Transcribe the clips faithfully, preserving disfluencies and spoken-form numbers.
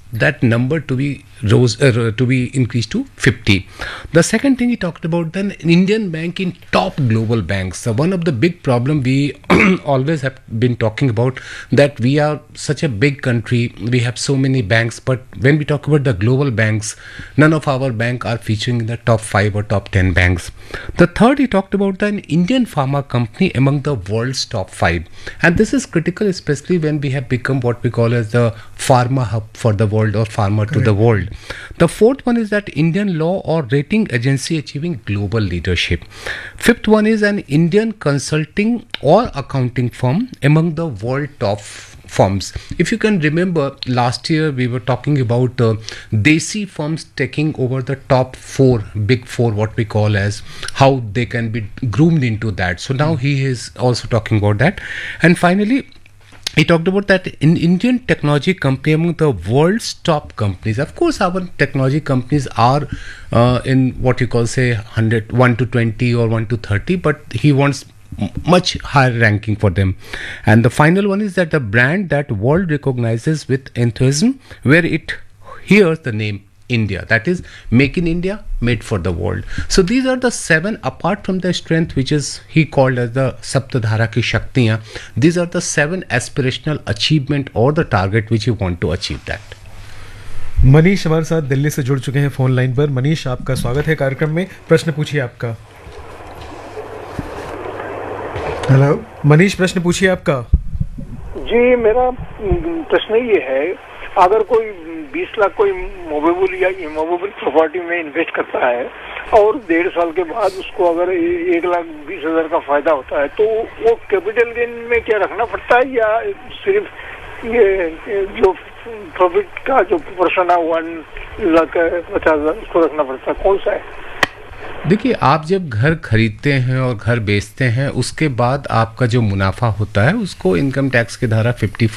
that number to be rose uh, to be increased to fifty. The second thing he talked about, then Indian bank in top global banks. So one of the big problem we always have been talking about, that we are such a big country, we have so many banks, but when we talk about the global banks, none of our bank are featuring in the top five or top ten banks. The third, he talked about the Indian pharma company among the world's top five, and this is critical, especially when we have become what we call as the pharma hub for the world, or pharma Correct. To the world. The fourth one is that Indian law or rating agency achieving global leadership. Fifth one is an Indian consulting or accounting firm among the world top firms. If you can remember, last year we were talking about uh, Desi firms taking over the top four, big four, what we call as, how they can be groomed into that. So now he is also talking about that. And finally, he talked about that in Indian technology company among the world's top companies. Of course, our technology companies are uh, in what you call say one hundred, one to twenty or one to thirty, but he wants much higher ranking for them. And the final one is that the brand that world recognizes with enthusiasm, where it hears the name India, that is make in India, made for the world. So these are the seven, apart from the strength which is he called as the Saptadhara ki Shaktiyan, these are the seven aspirational achievement or the target which you want to achieve that. Manish हमारे साथ दिल्ली से जुड़ चुके हैं phone line पर. मनीष, आपका स्वागत है कार्यक्रम में. प्रश्न पूछिए आपका. हेलो मनीष, प्रश्न पूछिए आपका. जी, मेरा प्रश्न ये है, अगर कोई बीस लाख कोई मूवेबल या इमूवेबल प्रॉपर्टी में इन्वेस्ट करता है और डेढ़ साल के बाद उसको अगर एक लाख बीस हजार का फायदा होता है, तो वो कैपिटल गेन में क्या रखना पड़ता है, या सिर्फ ये जो प्रॉफिट का जो पर्सन है वन लाख पचास हजार उसको रखना पड़ता है, कौन सा है? देखिए, आप जब घर खरीदते हैं और घर बेचते हैं, उसके बाद आपका जो मुनाफा होता है उसको इनकम टैक्स की धारा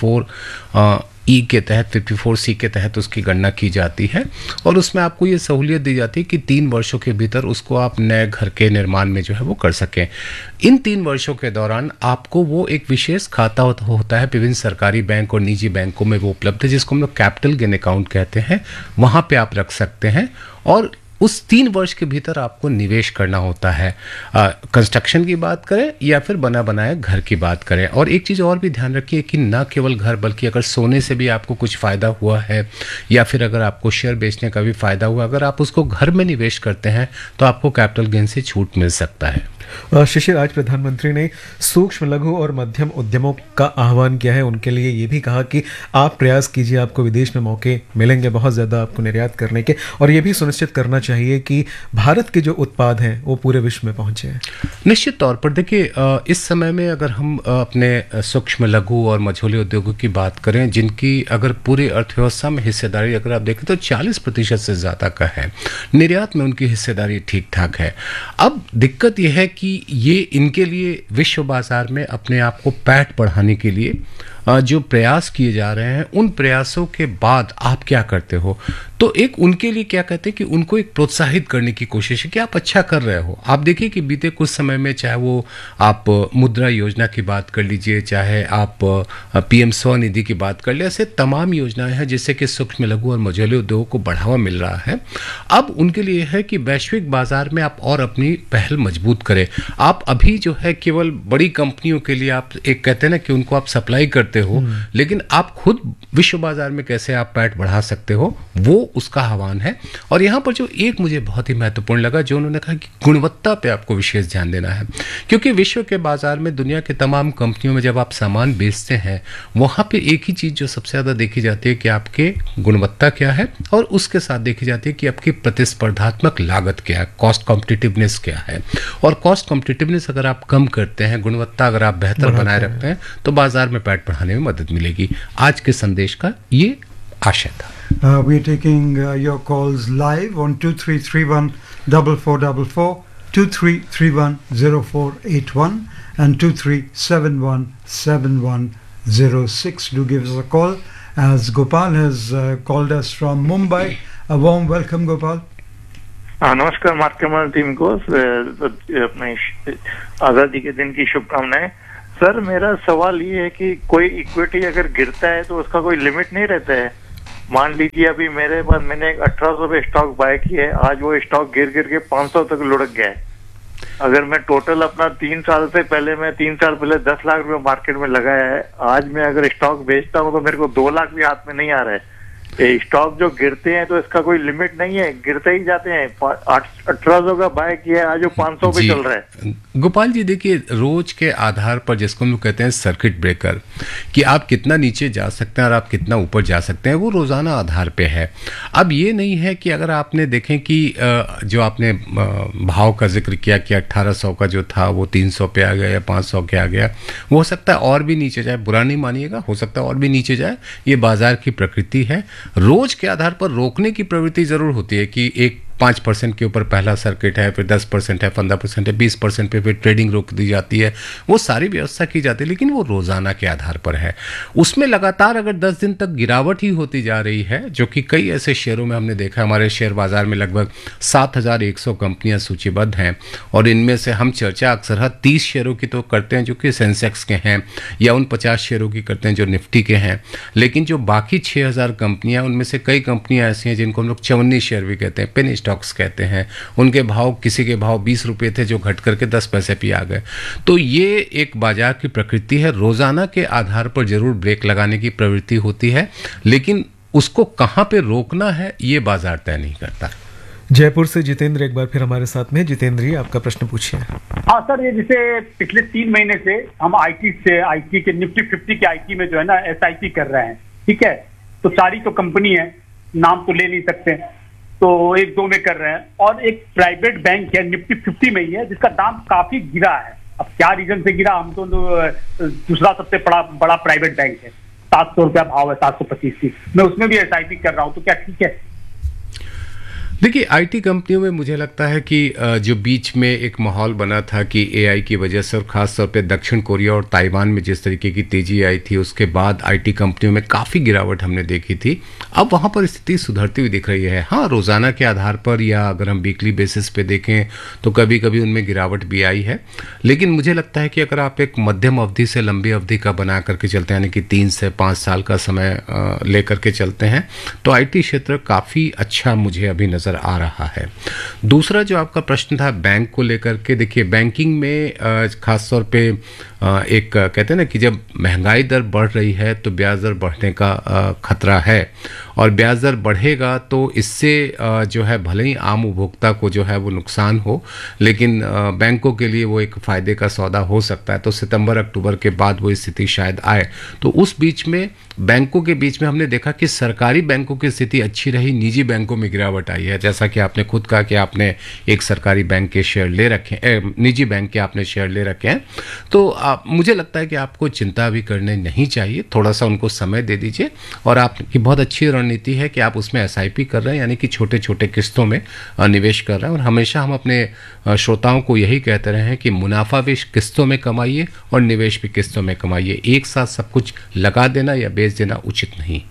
चौवन ई के तहत, चौवन सी के तहत उसकी गणना की जाती है, और उसमें आपको ये सहूलियत दी जाती है कि तीन वर्षों के भीतर उसको आप नए घर के निर्माण में जो है वो कर सकें. इन तीन वर्षों के दौरान आपको वो एक विशेष खाता होता है विभिन्न सरकारी बैंक और निजी बैंकों में वो उपलब्ध है, जिसको हम लोग कैपिटल गेन अकाउंट कहते हैं. वहाँ पे आप रख सकते हैं और उस तीन वर्ष के भीतर आपको निवेश करना होता है. कंस्ट्रक्शन की बात करें या फिर बना बनाए घर की बात करें. और एक चीज़ और भी ध्यान रखिए कि न केवल घर, बल्कि अगर सोने से भी आपको कुछ फ़ायदा हुआ है या फिर अगर आपको शेयर बेचने का भी फ़ायदा हुआ, अगर आप उसको घर में निवेश करते हैं तो आपको कैपिटल गेन से छूट मिल सकता है. शिशिर, आज प्रधानमंत्री ने सूक्ष्म, लघु और मध्यम उद्यमों का आह्वान किया है. उनके लिए ये भी कहा कि आप प्रयास कीजिए, आपको विदेश में मौके मिलेंगे बहुत ज़्यादा आपको निर्यात करने के, और ये भी सुनिश्चित करना चाहिए कि भारत के जो उत्पाद हैं वो पूरे विश्व में पहुंचे. निश्चित तौर पर देखिए, इस समय में अगर हम अपने सूक्ष्म, लघु और मझोले उद्योगों की बात करें, जिनकी अगर पूरी अर्थव्यवस्था में हिस्सेदारी अगर आप देखें तो चालीस प्रतिशत से ज़्यादा का है, निर्यात में उनकी हिस्सेदारी ठीक ठाक है. अब दिक्कत यह है कि ये इनके लिए विश्व बाजार में अपने आप को पैठ बढ़ाने के लिए जो प्रयास किए जा रहे हैं, उन प्रयासों के बाद आप क्या करते हो, तो एक उनके लिए क्या कहते हैं कि उनको एक प्रोत्साहित करने की कोशिश है कि आप अच्छा कर रहे हो. आप देखिए कि बीते कुछ समय में, चाहे वो आप मुद्रा योजना की बात कर लीजिए, चाहे आप पीएम स्वनिधि की बात कर ले, ऐसे तमाम योजनाएं हैं जिससे कि सूक्ष्म, लघु और मझोले उद्योगों को बढ़ावा मिल रहा है. अब उनके लिए है कि वैश्विक बाजार में आप और अपनी पहल मजबूत करें. आप अभी जो है केवल बड़ी कंपनियों के लिए आप एक कहते हैं ना कि उनको आप सप्लाई करते हो, लेकिन आप खुद विश्व बाजार में कैसे आप पैठ बढ़ा सकते हो, वो उसका आह्वान है. और यहाँ पर जो एक मुझे बहुत ही महत्वपूर्ण लगा, जो उन्होंने कहा कि गुणवत्ता पे आपको विशेष ध्यान देना है, क्योंकि विश्व के बाजार में दुनिया के तमाम कंपनियों में जब आप सामान बेचते हैं, वहाँ पे एक ही चीज़ जो सबसे ज़्यादा देखी जाती है कि आपके गुणवत्ता क्या है, और उसके साथ देखी जाती है कि आपकी प्रतिस्पर्धात्मक लागत क्या है, कॉस्ट कॉम्पिटिटिवनेस क्या है. और कॉस्ट कॉम्पिटिटिवनेस अगर आप कम करते हैं, गुणवत्ता अगर आप बेहतर बनाए रखते हैं, तो बाजार में पैठ बढ़ाने में मदद मिलेगी. आज के संदेश का ये आशय था. Uh, we are taking uh, your calls live on two three three one four four four four, two three three one zero four eight one and two three seven one seven one zero six. Do give us a call, as Gopal has uh, called us from Mumbai. A warm welcome, Gopal. नमस्कार market team को अपने आज़ादी के दिन की शुभकामनाएं. Sir, मेरा सवाल ये है कि कोई इक्विटी अगर गिरता है तो उसका कोई लिमिट नहीं रहता है? मान लीजिए अभी मेरे पास मैंने एक अठारह सौ पे स्टॉक बाय किया है, आज वो स्टॉक गिर गिर के पाँच सौ तक लुढ़क गया है। अगर मैं टोटल अपना तीन साल से पहले मैं तीन साल पहले दस लाख रुपए मार्केट में लगाया है, आज मैं अगर स्टॉक बेचता हूँ तो मेरे को दो लाख भी हाथ में नहीं आ रहा है। ये स्टॉक जो गिरते हैं तो इसका कोई लिमिट नहीं है, गिरते ही जाते हैं। अठारह सौ का बाय किया है, आज वो पाँच सौ पे चल रहा है। गोपाल जी देखिए, रोज के आधार पर जिसको हम लोग कहते हैं सर्किट ब्रेकर, कि आप कितना नीचे जा सकते हैं और आप कितना ऊपर जा सकते हैं, वो रोजाना आधार पे है। अब ये नहीं है कि अगर आपने देखें कि जो आपने भाव का जिक्र किया कि अट्ठारह सौ का जो था वो तीन सौ पे आ गया या पाँच सौ के आ गया, वो हो सकता है और भी नीचे जाए, बुरा नहीं मानिएगा, हो सकता है और भी नीचे जाए, ये बाजार की प्रकृति है। रोज के आधार पर रोकने की प्रवृत्ति जरूर होती है कि एक पाँच परसेंट के ऊपर पहला सर्किट है, फिर दस परसेंट है, पंद्रह परसेंट है, बीस परसेंट पे फिर ट्रेडिंग रोक दी जाती है, वो सारी व्यवस्था की जाती है, लेकिन वो रोजाना के आधार पर है। उसमें लगातार अगर दस दिन तक गिरावट ही होती जा रही है, जो कि कई ऐसे शेयरों में हमने देखा, हमारे शेयर बाजार में लगभग सात हजार एक सौ कंपनियां सूचीबद्ध हैं, और इनमें से हम चर्चा अक्सर तीस शेयरों की तो करते हैं जो कि सेंसेक्स के हैं, या उन पचास शेयरों की करते हैं जो निफ्टी के हैं, लेकिन जो बाकी छः हजार कंपनियां, उनमें से कई कंपनियां ऐसी हैं जिनको हम लोग चवन्नी शेयर भी कहते हैं, पेनी स्टॉक्स कहते हैं, उनके भाव, किसी के भाव बीस रुपए थे जो घट करके दस पैसे पे आ गए। तो ये एक बाजार की प्रकृति है, रोजाना के आधार पर जरूर ब्रेक लगाने की प्रवृत्ति होती है, लेकिन उसको कहां पे रोकना है ये बाजार तय नहीं करता। जयपुर से जितेंद्र एक बार फिर हमारे साथ में। जितेंद्र जी, आपका प्रश्न पूछिए। हाँ सर, ये जैसे पिछले तीन महीने से हम आईटी से आईटी के निफ्टी फिफ्टी के आईटी में जो है ना एसआईपी कर रहे हैं, ठीक है, तो सारी तो कंपनी है, नाम तो ले नहीं सकते, तो एक दो में कर रहे हैं, और एक प्राइवेट बैंक है निफ्टी फिफ्टी में ही है जिसका दाम काफी गिरा है। अब क्या रीजन से गिरा, हम तो दूसरा सबसे बड़ा बड़ा प्राइवेट बैंक है, सात सौ रुपया भाव है, सात सौ पच्चीस की, मैं उसमें भी एसआईपी कर रहा हूँ, तो क्या ठीक है? देखिए, आईटी कंपनियों में मुझे लगता है कि जो बीच में एक माहौल बना था कि एआई की वजह से, और खास तौर पे दक्षिण कोरिया और ताइवान में जिस तरीके की तेजी आई थी, उसके बाद आईटी कंपनियों में काफ़ी गिरावट हमने देखी थी। अब वहाँ पर स्थिति सुधरती हुई दिख रही है। हाँ, रोज़ाना के आधार पर या अगर हम वीकली बेसिस पे देखें तो कभी कभी उनमें गिरावट भी आई है, लेकिन मुझे लगता है कि अगर आप एक मध्यम अवधि से लंबी अवधि का बना करके चलते हैं, यानी कि तीन से पाँच साल का समय लेकर के चलते हैं, तो आईटी क्षेत्र काफ़ी अच्छा मुझे अभी नजर आ रहा है। दूसरा जो आपका प्रश्न था बैंक को लेकर के, देखिए बैंकिंग में खास तौर पे एक कहते हैं ना कि जब महंगाई दर बढ़ रही है तो ब्याज दर बढ़ने का खतरा है, और ब्याज दर बढ़ेगा तो इससे जो है भले ही आम उपभोक्ता को जो है वो नुकसान हो, लेकिन बैंकों के लिए वो एक फायदे का सौदा हो सकता है। तो सितंबर अक्टूबर के बाद वो स्थिति शायद आए, तो उस बीच में बैंकों के बीच में हमने देखा कि सरकारी बैंकों की स्थिति अच्छी रही, निजी बैंकों में गिरावट आई है। जैसा कि आपने खुद कहा कि आपने एक सरकारी बैंक के शेयर ले रखे हैं, निजी बैंक के आपने शेयर ले रखे हैं, तो आप, मुझे लगता है कि आपको चिंता भी करने नहीं चाहिए, थोड़ा सा उनको समय दे दीजिए। और आपकी बहुत अच्छी रणनीति है कि आप उसमें एसआईपी कर रहे हैं, यानी कि छोटे छोटे किस्तों में निवेश कर रहे हैं। और हमेशा हम अपने श्रोताओं को यही कहते रहे हैं कि मुनाफा भी किस्तों में कमाइए और निवेश भी किस्तों में कमाइए, एक साथ सब कुछ लगा देना या बेच देना उचित नहीं।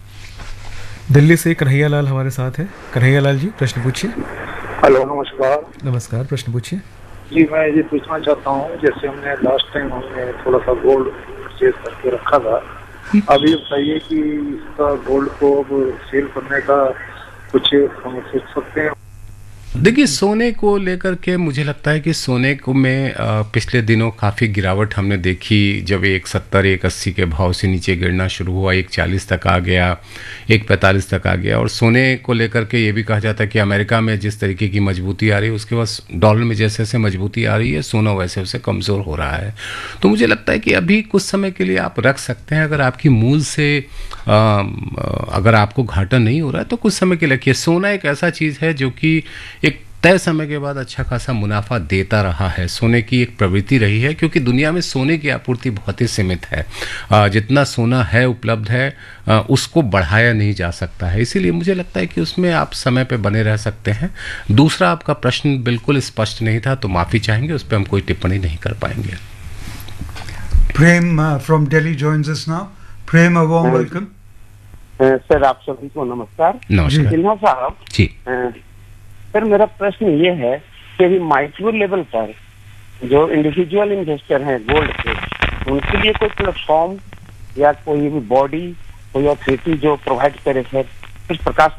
दिल्ली से कन्हैया लाल हमारे साथ है। कन्हैया लाल जी, प्रश्न पूछिए। हेलो, नमस्कार। नमस्कार, प्रश्न पूछिए। जी, मैं ये पूछना चाहता हूँ, जैसे हमने लास्ट टाइम हमने थोड़ा सा गोल्ड परचेज करके रखा था, अभी बताइए कि इसका गोल्ड को अब सेल करने का कुछ हम सोच सकते हैं? देखिए, सोने को लेकर के मुझे लगता है कि सोने को में पिछले दिनों काफ़ी गिरावट हमने देखी। जब एक सत्तर एक अस्सी के भाव से नीचे गिरना शुरू हुआ, एक चालीस तक आ गया, एक पैंतालीस तक आ गया। और सोने को लेकर के ये भी कहा जाता है कि अमेरिका में जिस तरीके की मजबूती आ रही है, उसके बाद डॉलर में जैसे जैसे मजबूती आ रही है, सोना वैसे वैसे कमज़ोर हो रहा है। तो मुझे लगता है कि अभी कुछ समय के लिए आप रख सकते हैं, अगर आपकी मूल से आ, अगर आपको घाटा नहीं हो रहा है तो कुछ समय के लिए रखिए। सोना एक ऐसा चीज़ है जो कि एक तय समय के बाद अच्छा खासा मुनाफा देता रहा है। सोने की एक प्रवृत्ति रही है, क्योंकि दुनिया में सोने की आपूर्ति बहुत ही सीमित है। आ, जितना सोना है उपलब्ध है आ, उसको बढ़ाया नहीं जा सकता है, इसीलिए मुझे लगता है कि उसमें आप समय पे बने रह सकते हैं। दूसरा, आपका प्रश्न बिल्कुल स्पष्ट नहीं था, तो माफ़ी चाहेंगे, उस पर हम कोई टिप्पणी नहीं कर पाएंगे। प्रेम from Delhi joins us now. Prem, a warm welcome. Sir, आप सभी को नमस्कार। नमस्कार सिन्हा साहब जी। सर, मेरा प्रश्न ये है कि अभी माइक्रो लेवल पर जो इंडिविजुअल इन्वेस्टर हैं गोल्ड के, उनके लिए कोई प्लेटफॉर्म या कोई भी बॉडी, कोई अथॉरिटी जो प्रोवाइड करे सर, कुछ प्रकाश